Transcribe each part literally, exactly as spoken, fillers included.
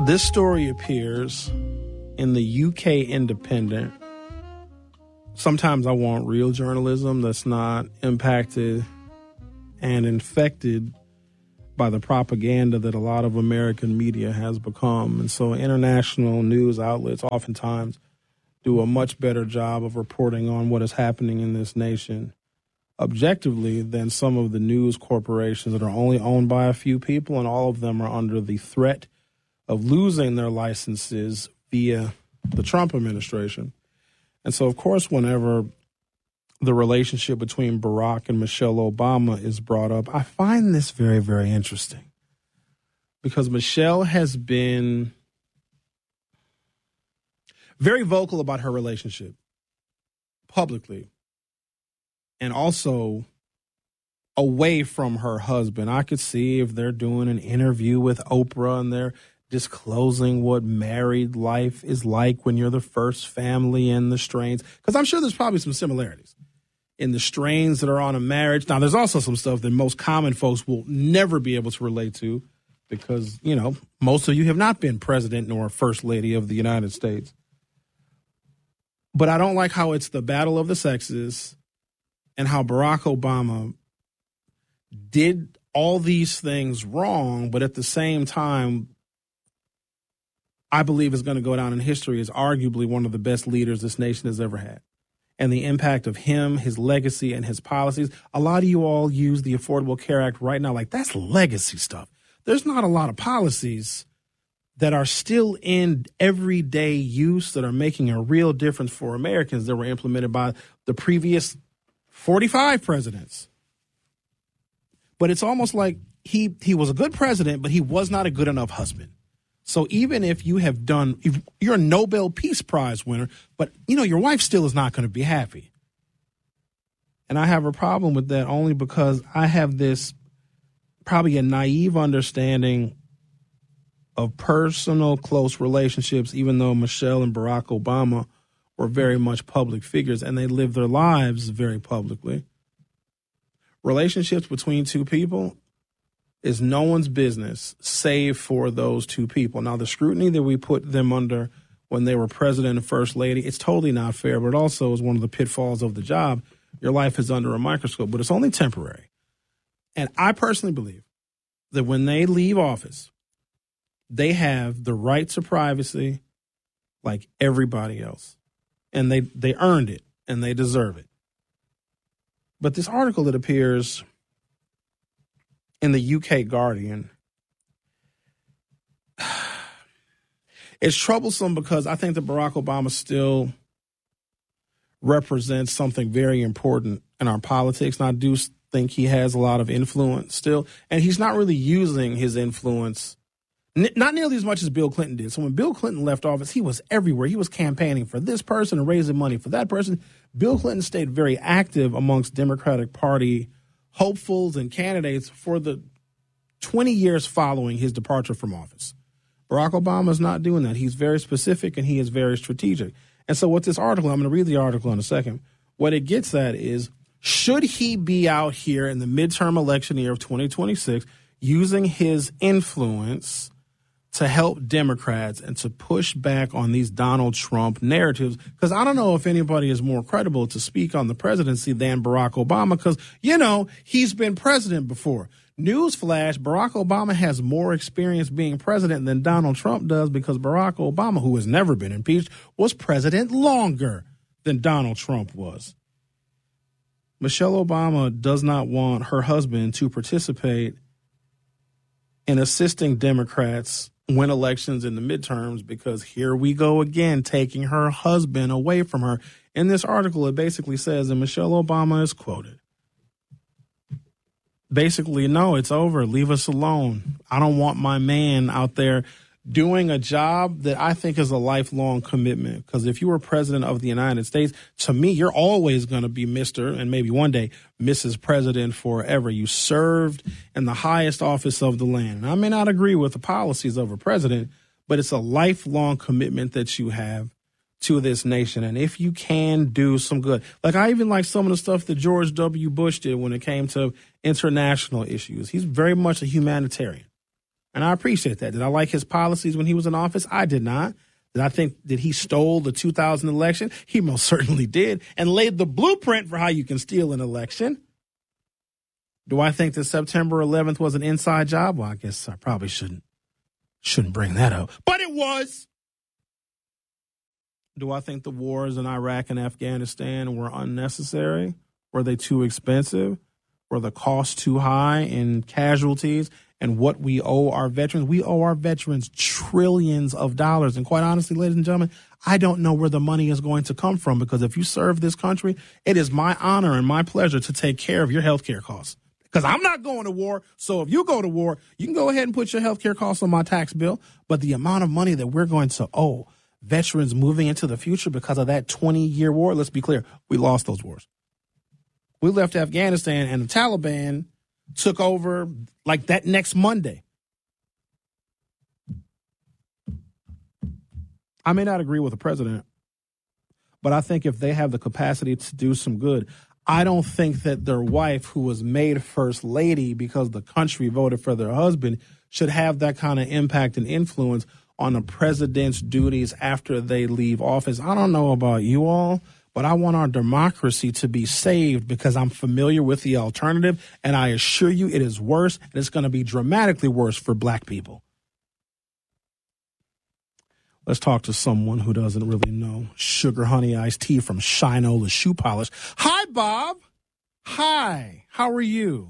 This story appears in the U K Independent. Sometimes I want real journalism that's not impacted and infected by the propaganda that a lot of American media has become. And so international news outlets oftentimes do a much better job of reporting on what is happening in this nation objectively than some of the news corporations that are only owned by a few people, and all of them are under the threat of losing their licenses via the Trump administration. And so, of course, whenever the relationship between Barack and Michelle Obama is brought up, I find this very, very interesting because Michelle has been very vocal about her relationship publicly and also away from her husband. I could see if they're doing an interview with Oprah and they're disclosing what married life is like when you're the first family in the strains, because I'm sure there's probably some similarities in the strains that are on a marriage. Now, there's also some stuff that most common folks will never be able to relate to because, you know, most of you have not been president nor first lady of the United States. But I don't like how it's the battle of the sexes and how Barack Obama did all these things wrong, but at the same time, I believe is going to go down in history as arguably one of the best leaders this nation has ever had. And the impact of him, his legacy, and his policies. A lot of you all use the Affordable Care Act right now like that's legacy stuff. There's not a lot of policies that are still in everyday use that are making a real difference for Americans that were implemented by the previous forty-five presidents. But it's almost like he he was a good president, but he was not a good enough husband. So even if you have done, if you're a Nobel Peace Prize winner, but, you know, your wife still is not going to be happy. And I have a problem with that only because I have this probably a naive understanding of personal close relationships, even though Michelle and Barack Obama were very much public figures and they lived their lives very publicly. Relationships between two people is no one's business save for those two people. Now, the scrutiny that we put them under when they were president and first lady, it's totally not fair, but it also is one of the pitfalls of the job. Your life is under a microscope, but it's only temporary. And I personally believe that when they leave office, they have the right to privacy like everybody else. And they, they earned it and they deserve it. But this article that appears in the U K Guardian, it's troublesome because I think that Barack Obama still represents something very important in our politics. And I do think he has a lot of influence still. And he's not really using his influence, n- not nearly as much as Bill Clinton did. So when Bill Clinton left office, he was everywhere. He was campaigning for this person and raising money for that person. Bill Clinton stayed very active amongst Democratic Party hopefuls and candidates for the twenty years following his departure from office. Barack Obama is not doing that. He's very specific and he is very strategic. And so what this article, I'm going to read the article in a second, what it gets at is, should he be out here in the midterm election year of twenty twenty-six using his influence to help Democrats and to push back on these Donald Trump narratives? Because I don't know if anybody is more credible to speak on the presidency than Barack Obama because, you know, he's been president before. Newsflash, Barack Obama has more experience being president than Donald Trump does because Barack Obama, who has never been impeached, was president longer than Donald Trump was. Michelle Obama does not want her husband to participate in assisting Democrats win elections in the midterms because here we go again, taking her husband away from her. In this article, it basically says, and Michelle Obama is quoted, basically, no, it's over. Leave us alone. I don't want my man out there doing a job that I think is a lifelong commitment. Because if you were president of the United States, to me, you're always going to be Mister and maybe one day Missus President forever. You served in the highest office of the land. And I may not agree with the policies of a president, but it's a lifelong commitment that you have to this nation. And if you can do some good, like I even like some of the stuff that George W. Bush did when it came to international issues. He's very much a humanitarian. And I appreciate that. Did I like his policies when he was in office? I did not. Did I think that he stole the two thousand election? He most certainly did, and laid the blueprint for how you can steal an election. Do I think that September eleventh was an inside job? Well, I guess I probably shouldn't shouldn't bring that up, but it was. Do I think the wars in Iraq and Afghanistan were unnecessary? Were they too expensive? Were the costs too high in casualties? And what we owe our veterans, we owe our veterans trillions of dollars. And quite honestly, ladies and gentlemen, I don't know where the money is going to come from, because if you serve this country, it is my honor and my pleasure to take care of your health care costs. Because I'm not going to war. So if you go to war, you can go ahead and put your health care costs on my tax bill. But the amount of money that we're going to owe veterans moving into the future because of that twenty-year war, let's be clear, we lost those wars. We left Afghanistan and the Taliban took over like that next Monday. I may not agree with the president, but I think if they have the capacity to do some good, I don't think that their wife, who was made first lady because the country voted for their husband, should have that kind of impact and influence on the president's duties after they leave office. I don't know about you all, but I want our democracy to be saved, because I'm familiar with the alternative, and I assure you it is worse, and it's going to be dramatically worse for black people. Let's talk to someone who doesn't really know sugar honey iced tea from Shinola Shoe Polish. Hi, Bob. Hi. How are you?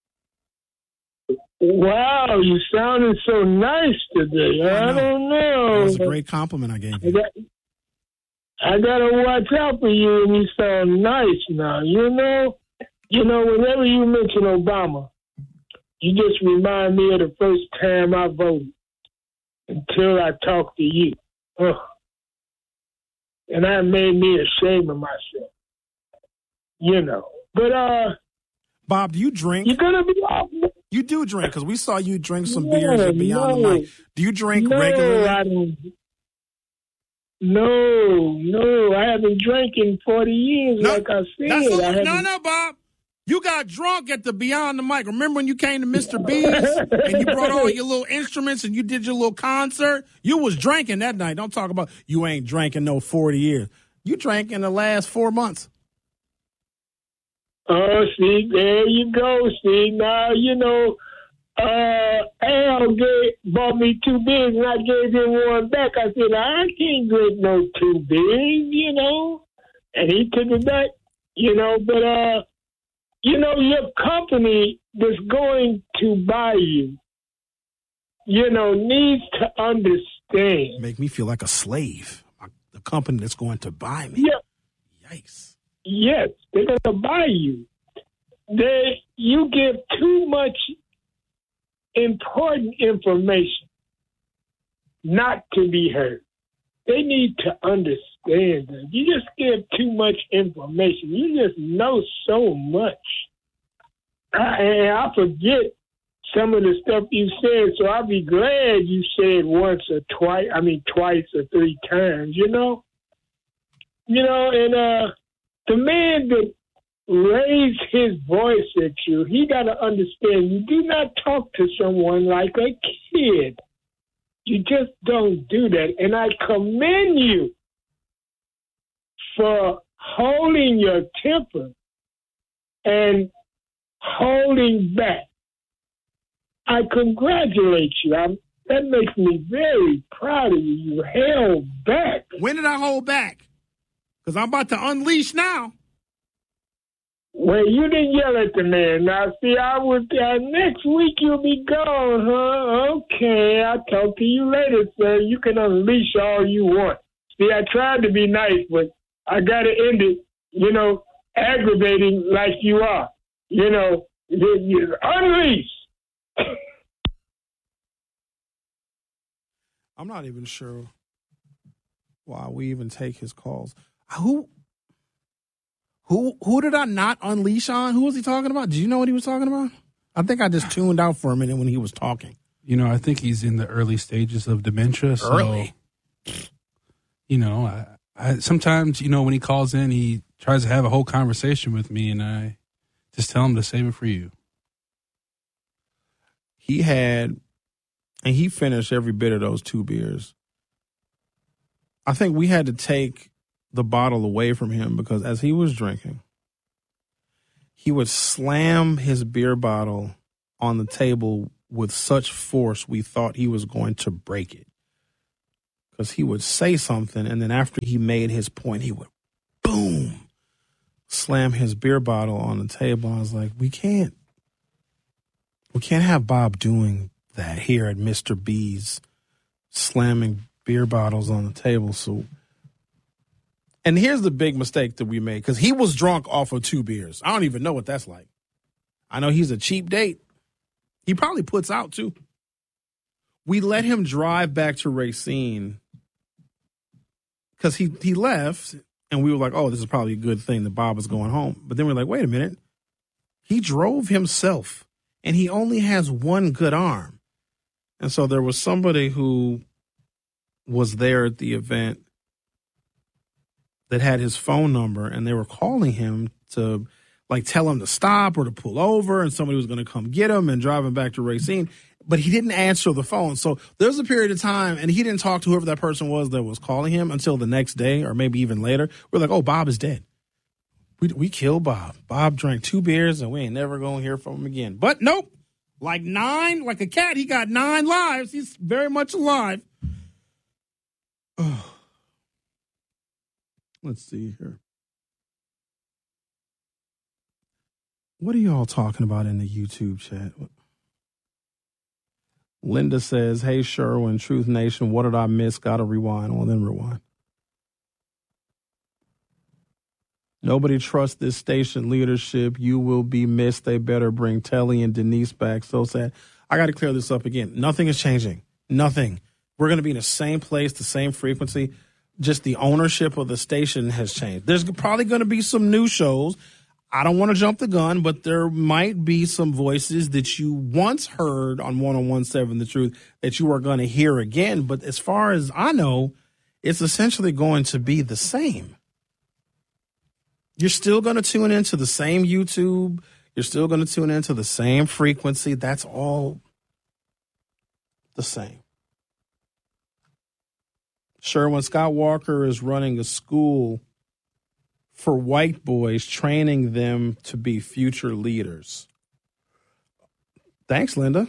Wow, you sounded so nice today. I, I don't know. That was a great compliment I gave you. I got, I gotta watch out for you when you sound nice now. You know, you know, whenever you mention Obama, you just remind me of the first time I voted until I talked to you. Ugh. And that made me ashamed of myself. You know. But, uh... Bob, do you drink? You're gonna be off. You do drink, because we saw you drink some no, beers at Beyond no, the Mic. Do you drink no, regularly? I don't. No, no, I haven't drank in forty years, no, like I said. That's a, I no, no, Bob. You got drunk at the Beyond the Mic. Remember when you came to Mister B's and you brought all your little instruments and you did your little concert? You was drinking that night. Don't talk about you ain't drank in no forty years. You drank in the last four months. Oh, see, there you go. See, now, you know, uh, Al gave, bought me two beers, and I gave him one back. I said, I can't drink no two beers, you know. And he took it back, you know. But, uh, you know, your company that's going to buy you, you know, needs to understand. Make me feel like a slave. The company that's going to buy me. Yeah. Yikes. Yes, they're going to buy you. They, you give too much important information not to be heard. They need to understand that. You just give too much information. You just know so much. I, and I forget some of the stuff you said, so I'll be glad you said once or twice, I mean twice or three times, you know? You know, and, uh, the man that raised his voice at you, he got to understand you do not talk to someone like a kid. You just don't do that. And I commend you for holding your temper and holding back. I congratulate you. I'm, that makes me very proud of you. You held back. When did I hold back? Because I'm about to unleash now. Well, you didn't yell at the man. Now, see, I would, uh, next week you'll be gone, huh? Okay, I'll talk to you later, sir. You can unleash all you want. See, I tried to be nice, but I got to end it, you know, aggravating like you are. You know, you, you, unleash. I'm not even sure why we even take his calls. Who, who, who did I not unleash on? Who was he talking about? Did you know what he was talking about? I think I just tuned out for a minute when he was talking. You know, I think he's in the early stages of dementia. So, early? You know, I, I sometimes, you know, when he calls in, he tries to have a whole conversation with me, and I just tell him to save it for you. He had And he finished every bit of those two beers. I think we had to take the bottle away from him because as he was drinking, he would slam his beer bottle on the table with such force we thought he was going to break it. Because he would say something, and then after he made his point, he would, boom, slam his beer bottle on the table. I was like, we can't, we can't have Bob doing that here at Mister B's, slamming beer bottles on the table. So, and here's the big mistake that we made, because he was drunk off of two beers. I don't even know what that's like. I know he's a cheap date. He probably puts out, too. We let him drive back to Racine because he, he left, and we were like, oh, this is probably a good thing that Bob was going home. But then we're like, wait a minute. He drove himself, and he only has one good arm. And so there was somebody who was there at the event that had his phone number, and they were calling him to like tell him to stop or to pull over, and somebody was going to come get him and drive him back to Racine. But he didn't answer the phone. So there's a period of time, and he didn't talk to whoever that person was that was calling him until the next day or maybe even later. We're like, oh, Bob is dead. We we killed Bob. Bob drank two beers, and we ain't never going to hear from him again. But nope. Like nine, like a cat, he got nine lives. He's very much alive. Oh. Let's see here. What are y'all talking about in the YouTube chat? Linda says, hey, Sherwin, Truth Nation, what did I miss? Got to rewind. Well, then rewind. Nobody trusts this station leadership. You will be missed. They better bring Telly and Denise back. So sad. I got to clear this up again. Nothing is changing. Nothing. We're going to be in the same place, the same frequency. Just the ownership of the station has changed. There's probably going to be some new shows. I don't want to jump the gun, but there might be some voices that you once heard on one oh one point seven The Truth that you are going to hear again. But as far as I know, it's essentially going to be the same. You're still going to tune into the same YouTube. You're still going to tune into the same frequency. That's all the same. Sherwin, Scott Walker is running a school for white boys, training them to be future leaders. Thanks, Linda.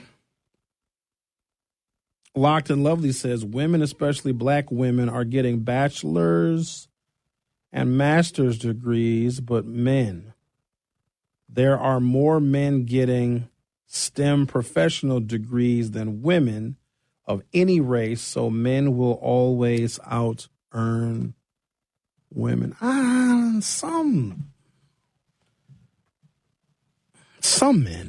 Locked and Lovely says, women, especially black women, are getting bachelor's and master's degrees, but men. There are more men getting STEM professional degrees than women of any race, so men will always out-earn women. Ah, some. Some men.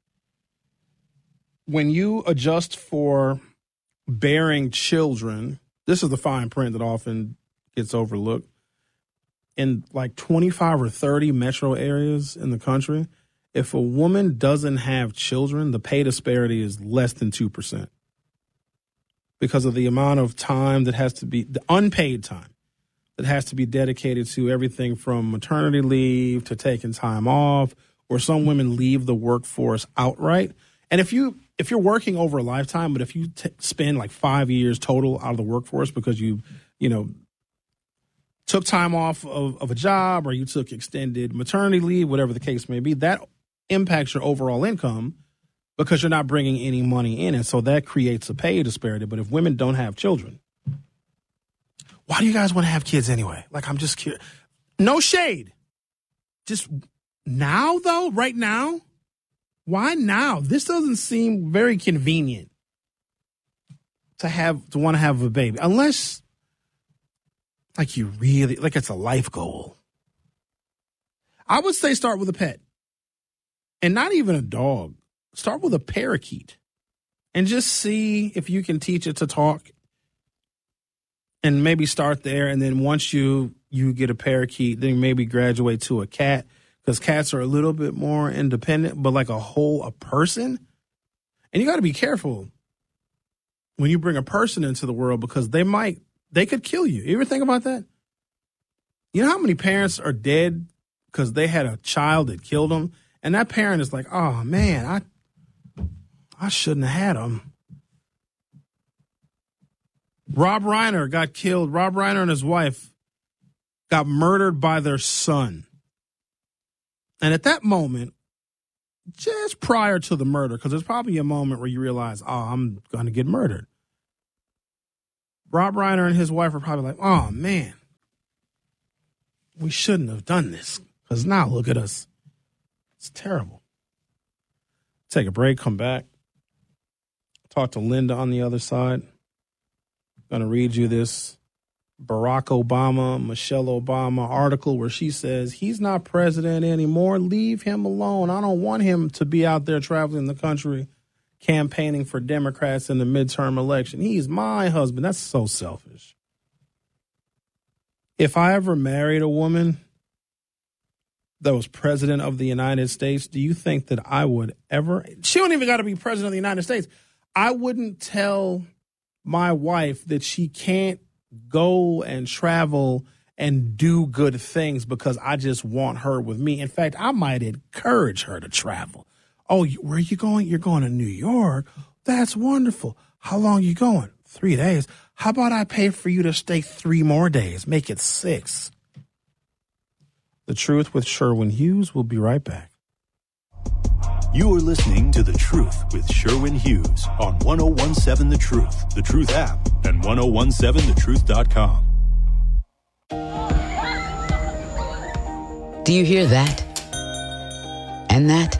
When you adjust for bearing children, this is the fine print that often gets overlooked. In like twenty-five or thirty metro areas in the country, if a woman doesn't have children, the pay disparity is less than two percent. Because of the amount of time that has to be, the unpaid time that has to be dedicated to everything from maternity leave to taking time off, or some women leave the workforce outright. And if you if you're working over a lifetime, but if you t- spend like five years total out of the workforce because you, you know, took time off of, of a job or you took extended maternity leave, whatever the case may be, that impacts your overall income because you're not bringing any money in. And so that creates a pay disparity. But if women don't have children, why do you guys want to have kids anyway? Like, I'm just curious. No shade. Just now, though, right now? Why now? This doesn't seem very convenient to have to want to have a baby. Unless, like, you really, like it's a life goal. I would say start with a pet. And not even a dog. Start with a parakeet. And just see if you can teach it to talk. And maybe start there. And then once you, you get a parakeet, then maybe graduate to a cat. Because cats are a little bit more independent. But like a whole, a person. And you got to be careful when you bring a person into the world. Because they might, they could kill you. You ever think about that? You know how many parents are dead because they had a child that killed them? And that parent is like, oh, man, I I shouldn't have had him. Rob Reiner got killed. Rob Reiner and his wife got murdered by their son. And at that moment, just prior to the murder, because there's probably a moment where you realize, oh, I'm going to get murdered. Rob Reiner and his wife are probably like, oh, man, we shouldn't have done this, because now look at us. It's terrible. Take a break, come back. Talk to Linda on the other side. I'm going to read you this Barack Obama, Michelle Obama article where she says he's not president anymore. Leave him alone. I don't want him to be out there traveling the country campaigning for Democrats in the midterm election. He's my husband. That's so selfish. If I ever married a woman that was president of the United States, do you think that I would ever, she don't even got to be president of the United States. I wouldn't tell my wife that she can't go and travel and do good things because I just want her with me. In fact, I might encourage her to travel. Oh, where are you going? You're going to New York. That's wonderful. How long are you going? Three days. How about I pay for you to stay three more days? Make it six. The Truth with Sherwin Hughes. We'll be right back. You are listening to The Truth with Sherwin Hughes on one oh one seven The Truth, The Truth app, and ten seventeen the truth dot com. Do you hear that? And that?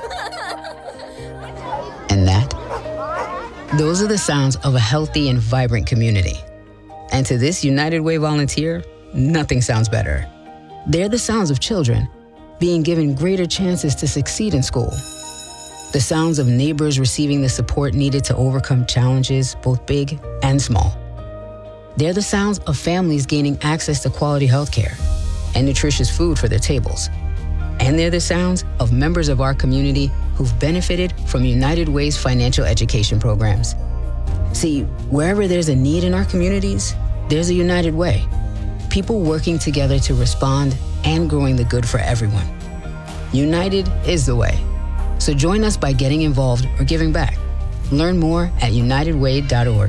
And that? Those are the sounds of a healthy and vibrant community. And to this United Way volunteer, nothing sounds better. They're the sounds of children being given greater chances to succeed in school. The sounds of neighbors receiving the support needed to overcome challenges, both big and small. They're the sounds of families gaining access to quality healthcare and nutritious food for their tables. And they're the sounds of members of our community who've benefited from United Way's financial education programs. See, wherever there's a need in our communities, there's a United Way. People working together to respond and growing the good for everyone. United is the way. So join us by getting involved or giving back. Learn more at united way dot org.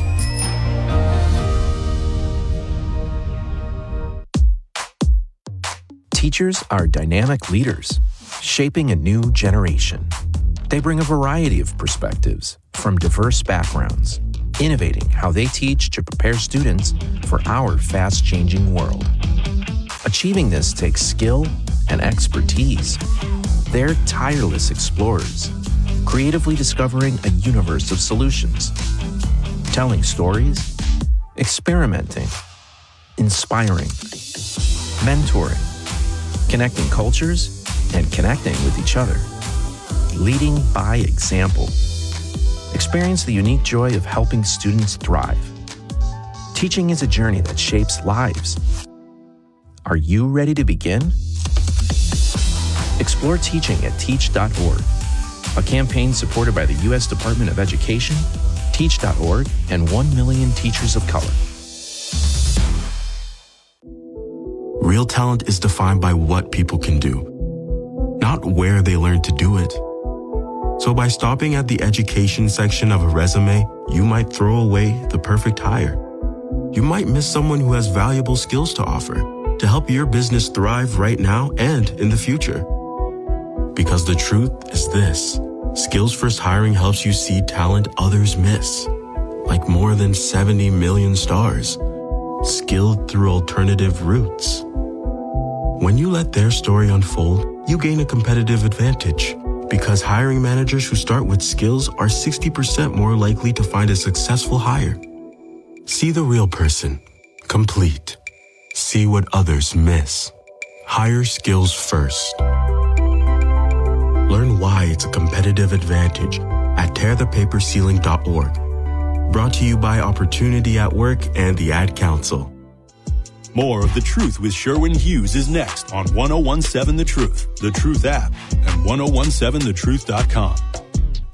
Teachers are dynamic leaders, shaping a new generation. They bring a variety of perspectives from diverse backgrounds, innovating how they teach to prepare students for our fast-changing world. Achieving this takes skill and expertise. They're tireless explorers, creatively discovering a universe of solutions, telling stories, experimenting, inspiring, mentoring, connecting cultures, and connecting with each other, leading by example. Experience the unique joy of helping students thrive. Teaching is a journey that shapes lives. Are you ready to begin? Explore teaching at teach dot org, a campaign supported by the U S Department of Education, teach dot org, and one million teachers of color. Real talent is defined by what people can do, not where they learn to do it. So by stopping at the education section of a resume, you might throw away the perfect hire. You might miss someone who has valuable skills to offer to help your business thrive right now and in the future. Because the truth is this, Skills First Hiring helps you see talent others miss, like more than seventy million stars, skilled through alternative routes. When you let their story unfold, you gain a competitive advantage because hiring managers who start with skills are sixty percent more likely to find a successful hire. See the real person, complete. See what others miss. Hire skills first. Learn why it's a competitive advantage at tear the paper ceiling dot org. Brought to you by Opportunity at Work and the Ad Council. More of The Truth with Sherwin Hughes is next on ten seventeen The Truth, The Truth app, and ten seventeen the truth dot com.